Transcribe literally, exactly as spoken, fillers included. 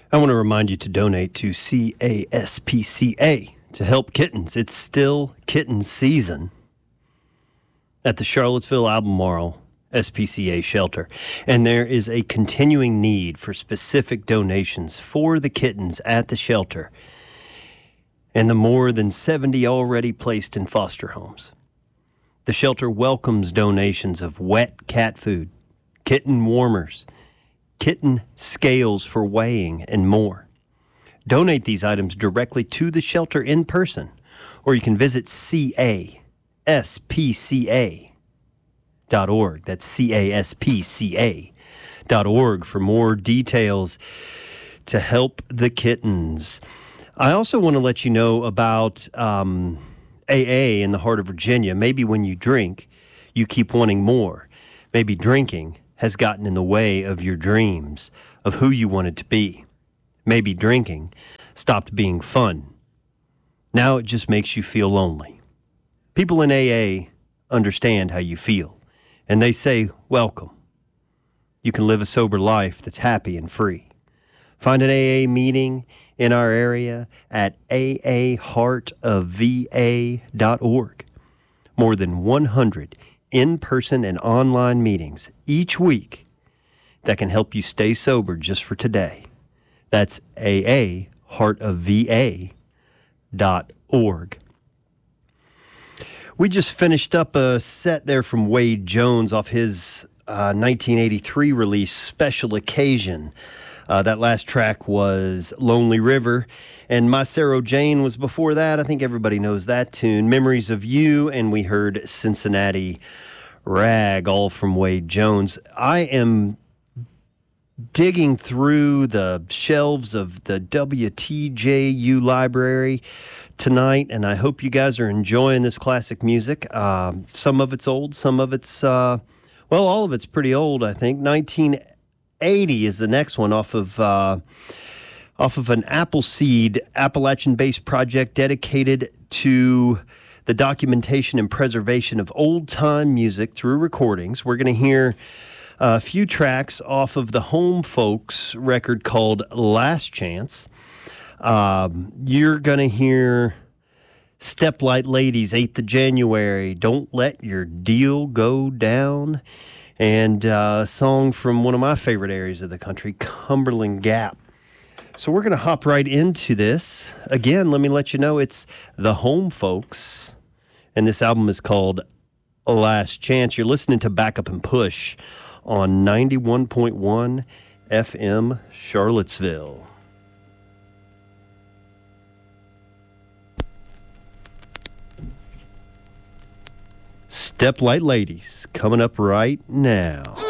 I want to remind you to donate to C A S P C A to help kittens. It's still kitten season at the Charlottesville Albemarle S P C A shelter, and there is a continuing need for specific donations for the kittens at the shelter and the more than seventy already placed in foster homes. The shelter welcomes donations of wet cat food, kitten warmers, kitten scales for weighing, and more. Donate these items directly to the shelter in person, or you can visit C A S P C A dot org. That's C A S P C A dot org for more details to help the kittens. I also want to let you know about um, A A in the heart of Virginia. Maybe when you drink, you keep wanting more. Maybe drinking has gotten in the way of your dreams of who you wanted to be. Maybe drinking stopped being fun. Now it just makes you feel lonely. People in A A understand how you feel, and they say, welcome. You can live a sober life that's happy and free. Find an A A meeting in our area at A A heart of V A dot org. More than one hundred in-person and online meetings each week that can help you stay sober just for today. That's A A heart of V A dot org. We just finished up a set there from Wade Jones off his uh, nineteen eighty-three release, Special Occasion. Uh, that last track was Lonely River, and My Sarah Jane was before that. I think everybody knows that tune. Memories of You, and we heard Cincinnati Rag, all from Wade Jones. I am digging through the shelves of the W T J U library tonight, and I hope you guys are enjoying this classic music. Uh, some of it's old, some of it's, uh, well, all of it's pretty old, I think. nineteen eighty is the next one off of uh, off of an Appleseed Appalachian-based project dedicated to the documentation and preservation of old-time music through recordings. We're going to hear a few tracks off of the Home Folks record called Last Chance. Um, you're going to hear Steplight Ladies, eighth of January, Don't Let Your Deal Go Down, and uh, a song from one of my favorite areas of the country, Cumberland Gap. So we're going to hop right into this. Again, let me let you know it's the Home Folks, and this album is called Last Chance. You're listening to Back Up and Push on ninety-one point one F M Charlottesville. Steplight Ladies coming up right now.